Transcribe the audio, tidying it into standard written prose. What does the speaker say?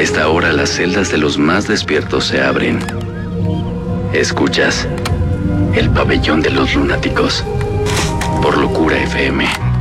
esta hora las celdas de los más despiertos se abren. Escuchas el pabellón de los lunáticos por Locura FM.